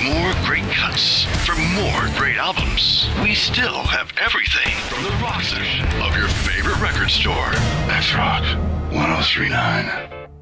more great cuts, for more great albums, we still have everything from the rock section of your favorite record store. That's Rock 1039.